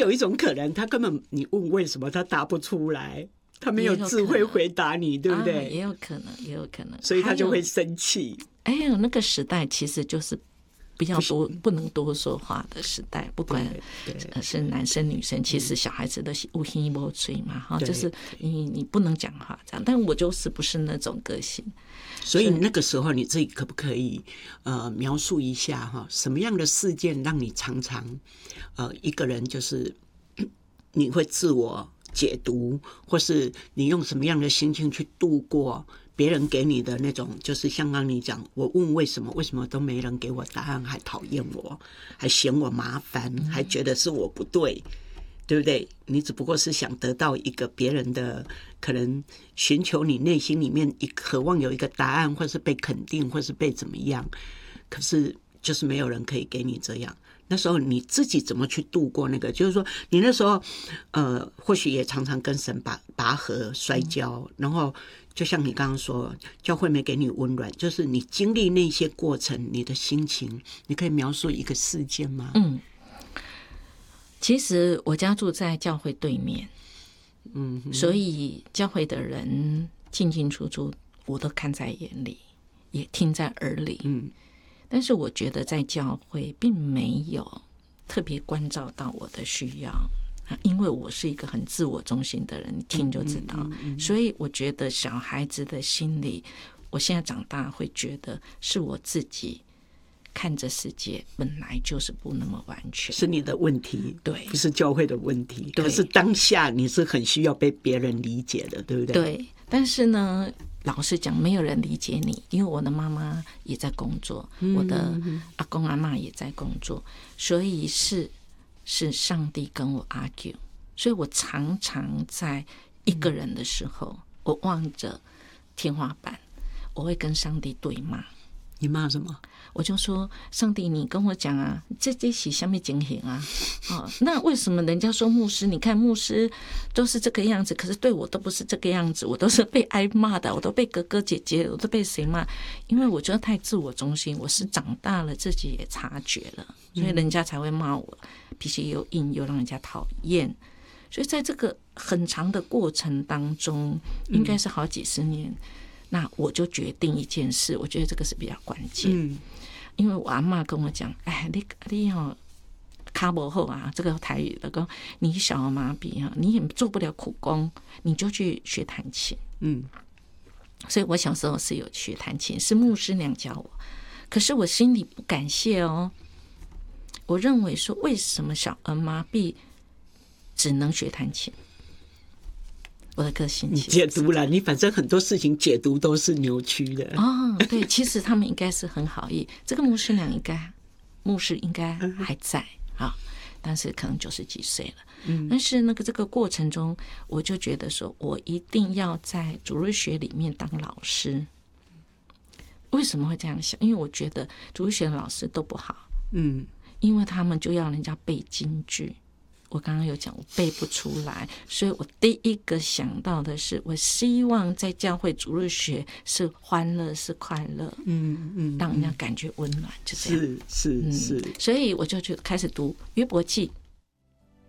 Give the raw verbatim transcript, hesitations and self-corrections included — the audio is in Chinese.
有一种可能，他根本你问为什么，他答不出来，他没有智慧回答你，对不对？ 啊，也有可能，也有可能， 所以他就会生气。 还有那个时代其实就是比较多不能多说话的时代，不管是男生女生，其实小孩子都是无心无嘴嘛，哈，就是你你不能讲话这样。但我就是不是那种个性， 所以那个时候你自己可不可以呃描述一下哈，什么样的事件让你常常呃一个人就是你会自我解读，或是你用什么样的心情去度过别人给你的那种，就是像刚你讲，我问为什么，为什么都没人给我答案，还讨厌我，还嫌我麻烦，还觉得是我不对，对不对？你只不过是想得到一个别人的，可能寻求你内心里面一渴望有一个答案，或是被肯定，或是被怎么样，可是就是没有人可以给你这样。那时候你自己怎么去度过那个？就是说，你那时候，呃，或许也常常跟神拔拔河、摔跤，嗯、然后就像你刚刚说，教会没给你温暖，就是你经历那些过程，你的心情，你可以描述一个事件吗？ 嗯，其实我家住在教会对面，嗯，所以教会的人进进出出，我都看在眼里，也听在耳里，嗯。但是我觉得在教会并没有特别关照到我的需要，因为我是一个很自我中心的人，你听就知道。所以我觉得小孩子的心理，我现在长大会觉得是我自己看着世界本来就是不那么完全， 是你的问题， 对， 不是教会的问题。可是当下你是很需要被别人理解的，对不对？ 对，但是呢，老实讲，没有人理解你，因为我的妈妈也在工作，我的阿公阿嬷也在工作，所以是是上帝跟我 argue， 所以我常常在一个人的时候，我望着天花板，我会跟上帝对骂。 你骂什么？ 我就说，上帝，你跟我讲啊，这这是什么情形啊？哦，那为什么人家说牧师？你看牧师都是这个样子，可是对我都不是这个样子，我都是被挨骂的，我都被哥哥姐姐，我都被谁骂？因为我觉得太自我中心，我是长大了自己也察觉了，所以人家才会骂我，脾气又硬又让人家讨厌。所以在这个很长的过程当中，应该是好几十年。嗯，那我就决定一件事，我觉得这个是比较关键。嗯，因为我阿嬷跟我讲，哎，你你哦，卡不好啊，这个台语的讲，你小儿麻痹啊，你也做不了苦工，你就去学弹琴。嗯，所以我小时候是有学弹琴，是牧师娘教我，可是我心里不感谢哦。我认为说，为什么小儿麻痹只能学弹琴？我的个性你解读了，你反正很多事情解读都是扭曲的。 哦，对，其实他们应该是很好意，这个牧师娘应该，牧师应该还在啊，但是可能九十几岁了。嗯，但是那个这个过程中，我就觉得说，我一定要在主日学里面当老师。为什么会这样想？因为我觉得主日学的老师都不好。嗯，因为他们就要人家背金句。我刚刚有讲，我背不出来，所以我第一个想到的是，我希望在教会主日学是欢乐，是快乐，嗯嗯，让人家感觉温暖，就这样， 是是是、嗯。 所以我就去开始读约伯记，